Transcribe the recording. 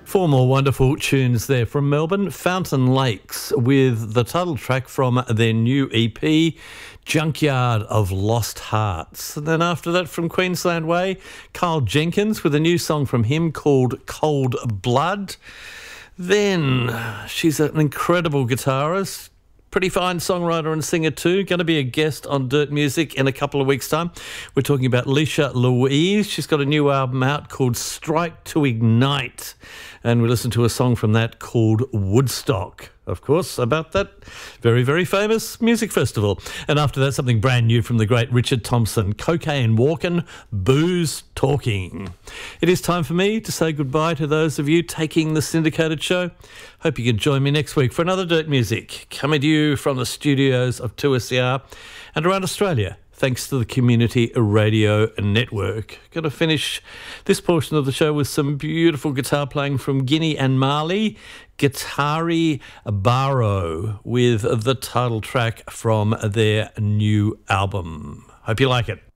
Four more wonderful tunes there from Melbourne. Fountain Lakes with the title track from their new EP, Junkyard of Lost Hearts. And then after that from Queensland Way, Kyle Jenkins with a new song from him called Cold Blood. Then she's an incredible guitarist, pretty fine songwriter and singer too. Going to be a guest on Dirt Music in a couple of weeks' time. We're talking about Leisha Louise. She's got a new album out called Strike to Ignite. And we listened to a song from that called Woodstock, of course, about that very, very famous music festival. And after that, something brand new from the great Richard Thompson, Cocaine Walking, Booze Talking. It is time for me to say goodbye to those of you taking the syndicated show. Hope you can join me next week for another Dirt Music, coming to you from the studios of 2SER and around Australia, thanks to the Community Radio Network. Going to finish this portion of the show with some beautiful guitar playing from Guinea and Mali, Guitari Baro, with the title track from their new album. Hope you like it.